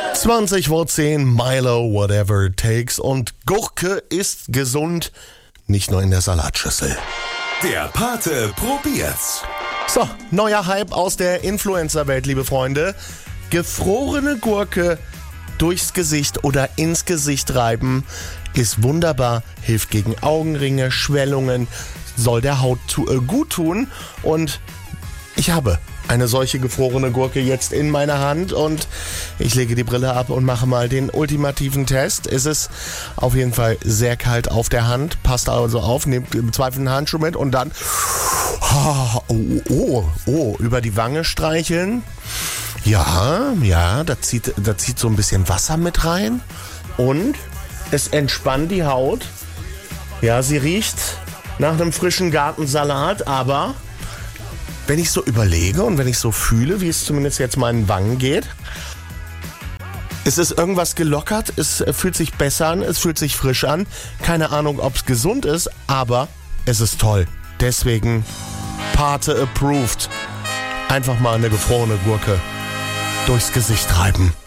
20:10, Milo, whatever it takes. Und Gurke ist gesund, nicht nur in der Salatschüssel. Der Pate probiert's. So, neuer Hype aus der Influencer-Welt, liebe Freunde. Gefrorene Gurke durchs Gesicht oder ins Gesicht reiben ist wunderbar, hilft gegen Augenringe, Schwellungen, soll der Haut gut tun. Und ich habe eine solche gefrorene Gurke jetzt in meiner Hand und ich lege die Brille ab und mache mal den ultimativen Test. Es ist auf jeden Fall sehr kalt auf der Hand. Passt also auf, nehmt im Zweifel einen Handschuh mit und dann über die Wange streicheln. Ja, da zieht so ein bisschen Wasser mit rein und es entspannt die Haut. Ja, sie riecht nach einem frischen Gartensalat, aber wenn ich so überlege und wenn ich so fühle, wie es zumindest jetzt meinen Wangen geht, es ist irgendwas gelockert, es fühlt sich besser an, es fühlt sich frisch an. Keine Ahnung, ob es gesund ist, aber es ist toll. Deswegen Pate approved. Einfach mal eine gefrorene Gurke durchs Gesicht reiben.